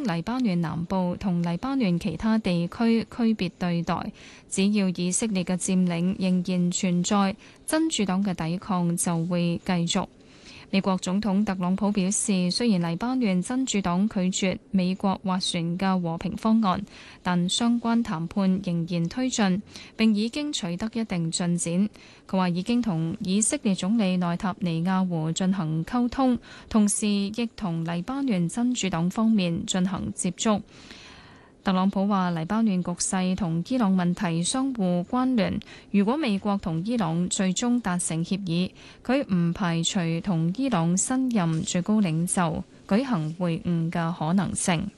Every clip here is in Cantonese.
黎巴嫩南部同黎巴嫩其他地區區別對待，只要以色列嘅佔領仍然存在，真主黨嘅抵抗就會繼續。美國總統特朗普表示，雖然黎巴嫩真主黨拒絕美國斡旋嘅和平方案，但相關談判仍然推進，並已經取得一定進展。佢話已經同以色列總理內塔尼亞胡進行溝通，同時亦同黎巴嫩真主黨方面進行接觸。特朗普話黎巴嫩局勢同伊朗問題相互關聯，如果美國同伊朗最終達成協議，佢唔排除同伊朗新任最高領袖舉行會晤嘅可能性。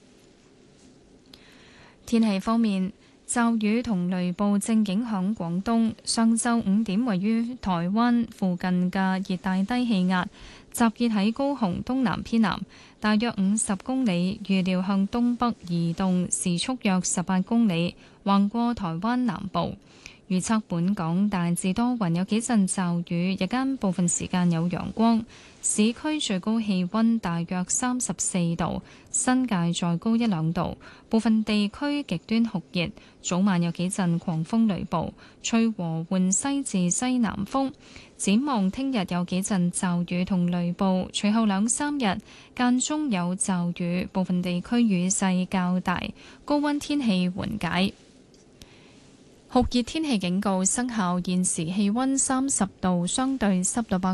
天氣方面，驟雨同雷暴正影響廣東。上晝5點，位於台灣附近嘅熱帶低氣壓集結喺高雄東南偏南，大約50公里，預料向東北移動，時速約18公里，橫過台灣南部。預測本港大致多雲，有幾陣驟雨，日間部分時間有陽光。市區最高氣溫大約34度，新界再高1-2度。部分地區極端酷熱，早晚有幾陣狂風雷暴，吹和緩西至西南風。展望聽日有幾陣驟雨同雷暴，隨後2-3日間中有驟雨，部分地區雨勢較大，高溫天氣緩解。酷熱天氣警告生效，現時氣溫30度，相對濕度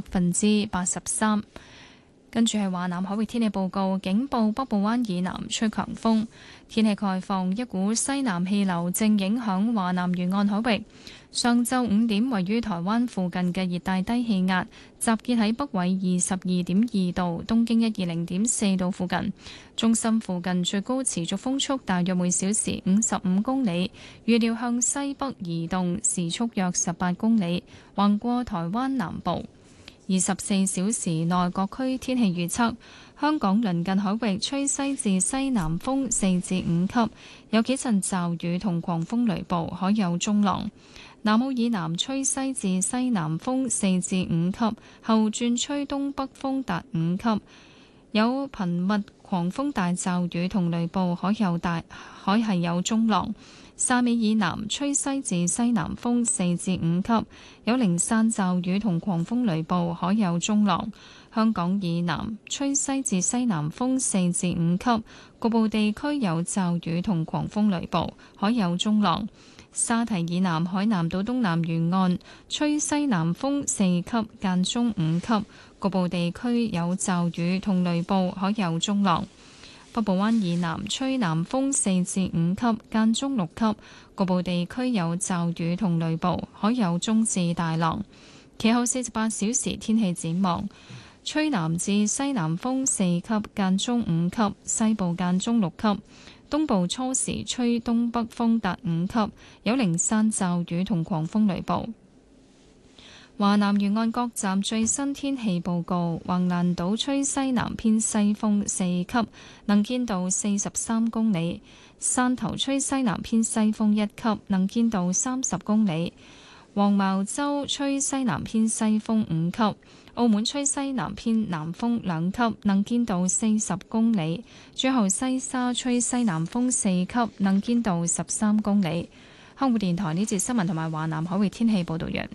83%。跟住係華南海域天氣報告，警報北部灣以南吹強風，天氣概況，一股西南氣流正影響華南沿岸海域。上晝5點，位於台灣附近嘅熱帶低氣壓集結喺北緯22.2度、東經120.4度附近，中心附近最高持續風速大約每小時55公里，預料向西北移動，時速約18公里，橫過台灣南部。24小時內各區天氣預測：香港鄰近海域吹西至西南風4至5級，有幾陣驟雨同狂風雷暴，海有中浪。南澳以南吹西至西南風4至5級，後轉吹東北風達5級，有頻密狂風大驟雨同雷暴，海係有中浪。汕尾以南吹西至西南風4至5級，有零散驟雨同狂風雷暴，海有中浪。香港以南吹西至西南風4至5級，局部地區有驟雨同狂風雷暴，海有中浪。沙堤以南海南島東南沿岸吹西南風4級，間中5級，局部地區有驟雨同雷暴，海有中浪。北部灣以南吹南風4至5級，間中6級，局部地區有驟雨同雷暴，海有中至大浪。其後48小時天氣展望：吹南至西南風4級，間中5級，西部間中6級，東部初時吹東北風達5級，有零散驟雨同狂風雷暴。華南沿岸各站最新天氣報告：橫瀾島吹西南偏西風4級，能見度43公里；汕頭吹西南偏西風1級，能見度30公里；黃茅洲吹西南偏西風5級；澳門吹西南偏南風2級，能見度40公里；最後西沙吹西南風4級，能見度13公里。香港電台呢節新聞同埋華南海域天氣報道完。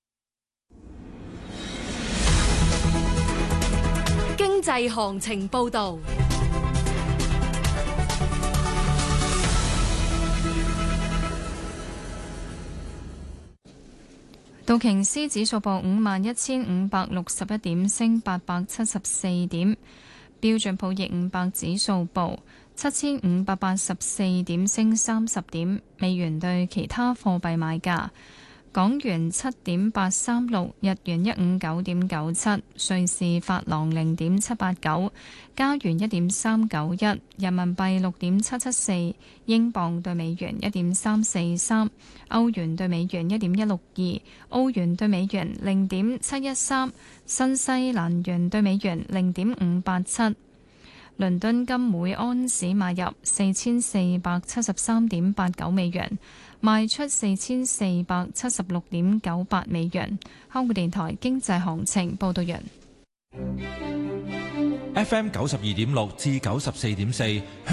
經濟行情報道， 道瓊斯指數報51,561點，升874點；標準普爾500指數報7,584點，升30點。美元對其他貨幣買價：港元7.836，日元159.97，瑞士法郎0.789，加元1.391，人民幣6.774，英鎊對美元1.343，歐元對美元1.162，澳元對美元0.713，新西蘭元對美元0.587。倫敦金每安士買入4473.89美元，賣出4476.98美元。香港電台經濟行情報道完。 FM 92.6至94.4。